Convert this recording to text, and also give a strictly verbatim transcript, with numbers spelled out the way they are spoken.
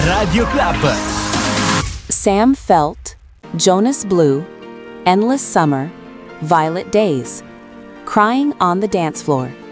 Radio Club. Sam Felt, Jonas Blue, Endless Summer, Violet Days, Crying on the Dance Floor.